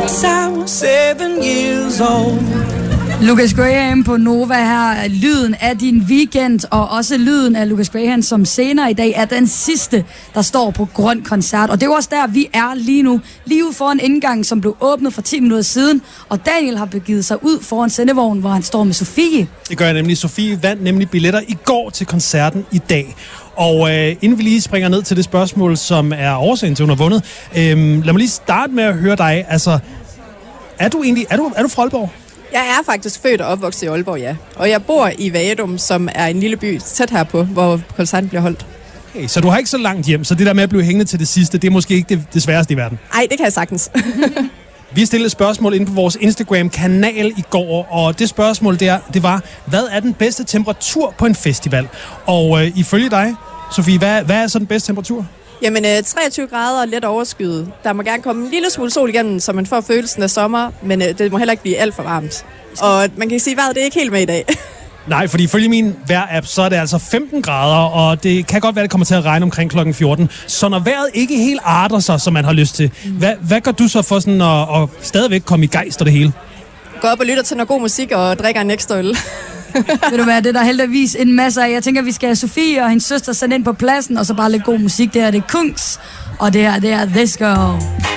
since I was 7 years old. Lucas Graham på Nova her. Lyden af din weekend, og også lyden af Lucas Graham, som senere i dag er den sidste, der står på Grøn Koncert. Og det er også der, vi er lige nu. Lige ude foran indgangen, som blev åbnet for 10 minutter siden. Og Daniel har begivet sig ud foran sendevognen, hvor han står med Sofie. Det gør jeg nemlig. Sofie vandt nemlig billetter i går til koncerten i dag. Og inden vi lige springer ned til det spørgsmål, som er årsagen til, hun har vundet. Lad mig lige starte med at høre dig. Altså, er du fra Aalborg? Jeg er faktisk født og opvokset i Aalborg, ja. Og jeg bor i Vadum, som er en lille by tæt herpå, hvor koncerten bliver holdt. Okay, så du har ikke så langt hjem, så det der med at blive hængende til det sidste, det er måske ikke det sværeste i verden? Nej, det kan jeg sagtens. Vi stillede et spørgsmål inde på vores Instagram-kanal i går, og det spørgsmål det var, hvad er den bedste temperatur på en festival? Og ifølge dig, Sofie, hvad er så den bedste temperatur? Jamen, 23 grader og let overskyet. Der må gerne komme en lille smule sol igennem, så man får følelsen af sommer, men det må heller ikke blive alt for varmt. Og man kan sige, at vejret det er ikke helt med i dag. Nej, fordi ifølge min vejr-app, så er det altså 15 grader, og det kan godt være, det kommer til at regne omkring klokken 14. Så når vejret ikke helt arter sig, som man har lyst til, hvad gør du så for sådan at stadigvæk komme i gejst og det hele? Gå op og lytter til noget god musik og drikker en ekstra øl. Ved du hvad, det er der heldigvis en masse af. Jeg tænker, vi skal have Sofie og hendes søster sendt ind på pladsen, og så bare lidt god musik. Det her det er Kungs, og det her det er This Girl.